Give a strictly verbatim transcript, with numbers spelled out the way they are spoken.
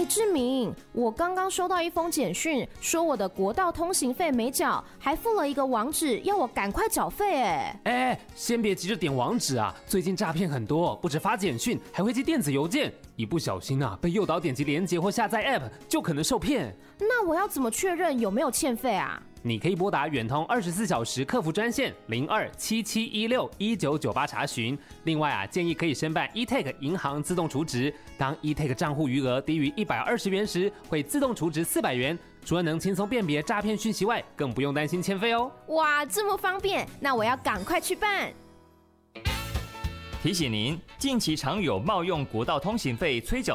哎，志明，我刚刚收到一封简讯，说我的国道通行费没缴，还附了一个网址，要我赶快缴费。哎， 哎，先别急着点网址啊，最近诈骗很多，不止发简讯，还会寄电子邮件，一不小心啊，被诱导点击连结或下载 App， 就可能受骗。 那我要怎么确认有没有欠费啊？ 你可以拨打远通二十四小时客服专线零二七七一六一九九八查询。另外啊，建议可以申办 eTag 银行自动储值，当 eTag 账户余额低于一百二十元时，会自动储值四百元。除了能轻松辨别诈骗讯息外，更不用担心欠费哦。 哇，这么方便，那我要赶快去办。 提醒您，近期常有冒用国道通行费催缴